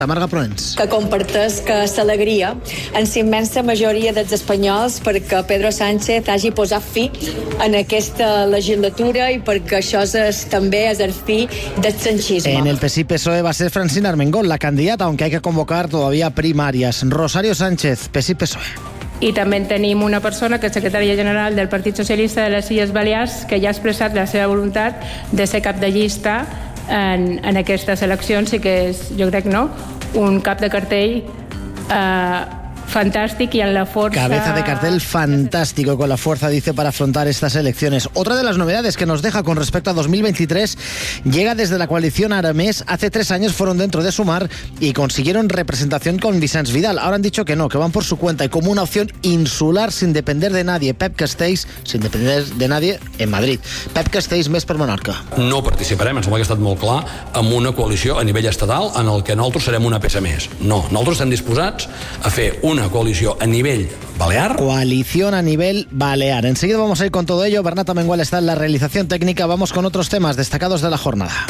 Marga Proens. Que comparteix l'alegria en la immensa majoria dels espanyols perquè Pedro Sánchez hagi posat fi en aquesta legislatura y porque això es també és el fi del sanchisme. En el PSI-PSOE va a ser Francina Armengol la candidata, aunque hay que convocar todavía primarias. Rosario Sánchez, PSI-PSOE. I també tenim una persona que és secretària general del Partit Socialista de les Illes Balears que ja ha expressat la seva voluntat de ser cap de llista en aquestes eleccions i que és, jo crec, no, un cap de cartell fantástico y en la fuerza... Cabeza de cartel fantástico, con la fuerza, dice, para afrontar estas elecciones. Otra de las novedades que nos deja con respecto a 2023 llega desde la coalición Aramés. Hace 3 años fueron dentro de Sumar y consiguieron representación con Vicens Vidal. Ahora han dicho que no, que van por su cuenta y como una opción insular sin depender de nadie. Pep Castells, sin depender de nadie, en Madrid. Pep Castells, més per Monarca. No participarem, em sembla que ha estat molt clar, en una coalició a nivell estatal en el que nosaltres serem una peça més. No, nosaltres estem disposats a fer una coalició a nivel balear. Coalición a nivel balear. Enseguida vamos a ir con todo ello. Bernat Amengual está en la realización técnica. Vamos con otros temas destacados de la jornada.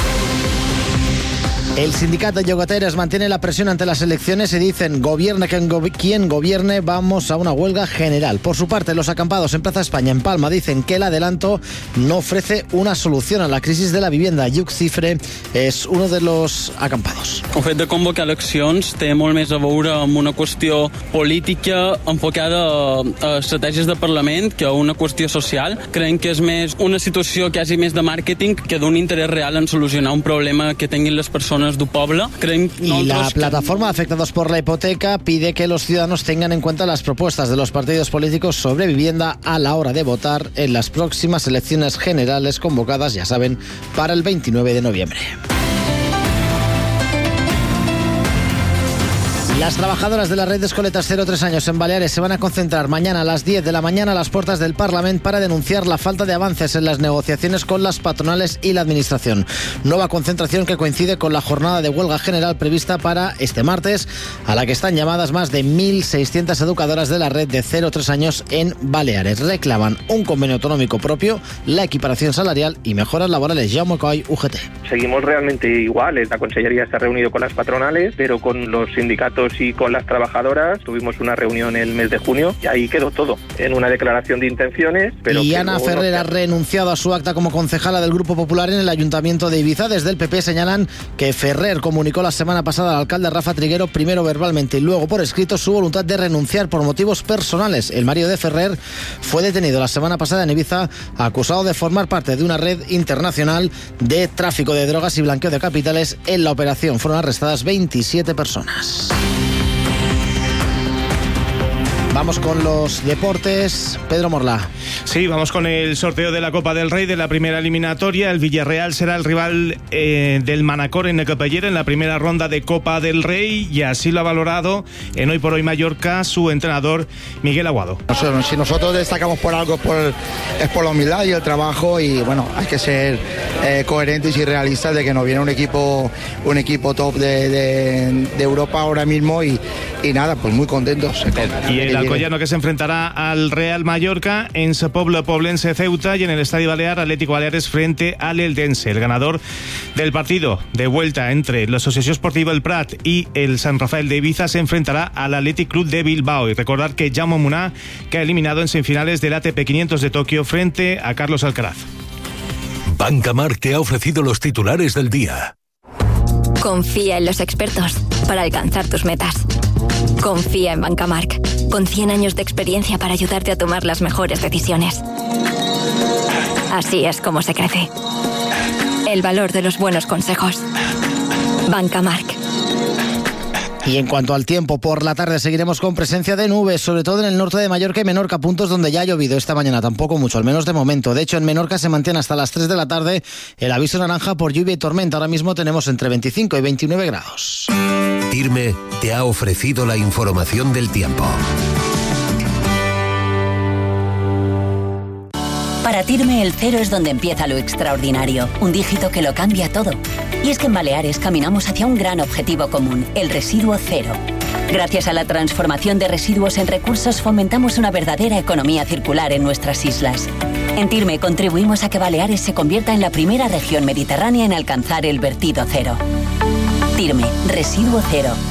El sindicato de llogateres mantiene la presión ante las elecciones y dicen, gobierne quien gobierne, vamos a una huelga general. Por su parte, los acampados en Plaza España, en Palma, dicen que el adelanto no ofrece una solución a la crisis de la vivienda. Lluc Cifre és uno de los acampados. El fet de convocar eleccions té molt més a veure amb una qüestió política enfocada a estratègies de Parlament que a una qüestió social. Creiem que és més una situació quasi més de màrqueting que d'un interès real en solucionar un problema que tinguin les persones du pueblo. Y la plataforma de afectados por la hipoteca pide que los ciudadanos tengan en cuenta las propuestas de los partidos políticos sobre vivienda a la hora de votar en las próximas elecciones generales convocadas, ya saben, para el 29 de noviembre. Las trabajadoras de la red de escoletas 0-3 años en Baleares se van a concentrar mañana a las 10 de la mañana a las puertas del Parlamento para denunciar la falta de avances en las negociaciones con las patronales y la administración. Nueva concentración que coincide con la jornada de huelga general prevista para este martes, a la que están llamadas más de 1.600 educadoras de la red de 0-3 años en Baleares. Reclaman un convenio autonómico propio, la equiparación salarial y mejoras laborales. Jaume Coll, UGT. Seguimos realmente iguales. La Consellería se ha reunido con las patronales, pero con los sindicatos y con las trabajadoras tuvimos una reunión el mes de junio y ahí quedó todo en una declaración de intenciones. Pero y Ana Ferrer ha renunciado a su acta como concejala del Grupo Popular en el Ayuntamiento de Ibiza. Desde el PP señalan que Ferrer comunicó la semana pasada al alcalde Rafa Triguero, primero verbalmente y luego por escrito, su voluntad de renunciar por motivos personales. El marido de Ferrer fue detenido la semana pasada en Ibiza, acusado de formar parte de una red internacional de tráfico de drogas y blanqueo de capitales. En la operación fueron arrestadas 27 personas. Vamos con los deportes. Pedro Morla. Sí, vamos con el sorteo de la Copa del Rey de la primera eliminatoria. El Villarreal será el rival del Manacor en Ecopellera en la primera ronda de Copa del Rey y así lo ha valorado en Hoy por Hoy Mallorca su entrenador Miguel Aguado. Si nosotros destacamos por algo es por la humildad y el trabajo y bueno, hay que ser coherentes y realistas de que nos viene un equipo top de Europa ahora mismo y nada, pues muy contentos. Y el alcoyano que se enfrentará al Real Mallorca en Sa Pobla Poblense Ceuta y en el Estadio Balear Atlético Baleares frente al Eldense. El ganador del partido de vuelta entre la Asociación Esportiva El Prat y el San Rafael de Ibiza se enfrentará al Athletic Club de Bilbao. Y recordar que Jaume Munar que ha eliminado en semifinales del ATP 500 de Tokio frente a Carlos Alcaraz. Banca Marc te ha ofrecido los titulares del día. Confía en los expertos para alcanzar tus metas. Confía en Banca Marc, con 100 años de experiencia para ayudarte a tomar las mejores decisiones. Así es como se crece. El valor de los buenos consejos. Banca Marc. Y en cuanto al tiempo, por la tarde seguiremos con presencia de nubes, sobre todo en el norte de Mallorca y Menorca, puntos donde ya ha llovido esta mañana, tampoco mucho, al menos de momento. De hecho, en Menorca se mantiene hasta las 3 de la tarde el aviso naranja por lluvia y tormenta. Ahora mismo tenemos entre 25 y 29 grados. Tirme te ha ofrecido la información del tiempo. Para Tirme el cero es donde empieza lo extraordinario, un dígito que lo cambia todo. Y es que en Baleares caminamos hacia un gran objetivo común, el residuo cero. Gracias a la transformación de residuos en recursos fomentamos una verdadera economía circular en nuestras islas. En Tirme contribuimos a que Baleares se convierta en la primera región mediterránea en alcanzar el vertido cero. Firme, residuo cero.